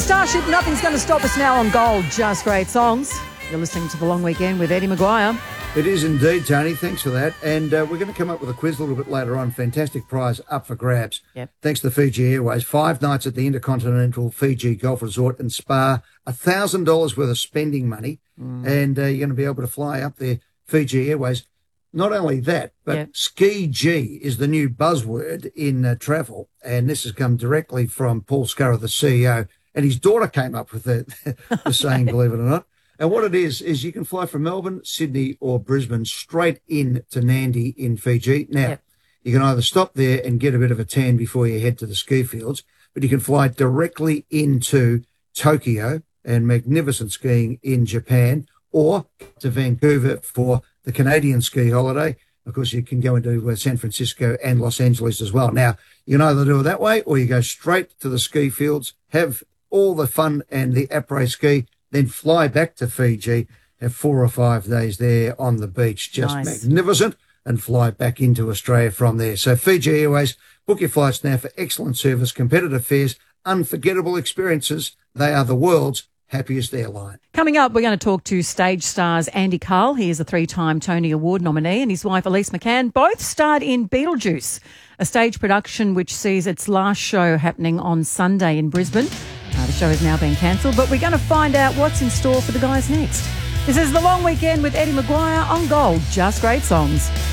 Starship, nothing's going to stop us now on Gold. Just great songs. You're listening to The Long Weekend with Eddie Maguire. It is indeed, Tony. Thanks for that. And we're going to come up with a quiz a little bit later on. Fantastic prize up for grabs. Yep. Thanks to Fiji Airways. 5 nights at the Intercontinental Fiji Golf Resort and Spa. $1,000 worth of spending money. And you're going to be able to fly up there, Fiji Airways. Not only that, but Ski G is the new buzzword in travel. And this has come directly from Paul Scurrah, the CEO. And his daughter came up with the saying, believe it or not. And what it is you can fly from Melbourne, Sydney or Brisbane straight in to Nadi in Fiji. Now, you can either stop there and get a bit of a tan before you head to the ski fields, but you can fly directly into Tokyo and magnificent skiing in Japan, or to Vancouver for the Canadian ski holiday. Of course, you can go into San Francisco and Los Angeles as well. Now, you can either do it that way or you go straight to the ski fields, have all the fun and the après ski, then fly back to Fiji, have 4 or 5 days there on the beach. Just magnificent, and fly back into Australia from there. So Fiji Airways, book your flights now for excellent service, competitive fares, unforgettable experiences. They are the world's happiest airline. Coming up, we're going to talk to stage stars Andy Carl. He is a 3-time Tony Award nominee, and his wife Elise McCann both starred in Beetlejuice, a stage production which sees its last show happening on Sunday in Brisbane. The show has now been cancelled, but we're going to find out what's in store for the guys next. This is The Long Weekend with Eddie Maguire on Gold. Just great songs.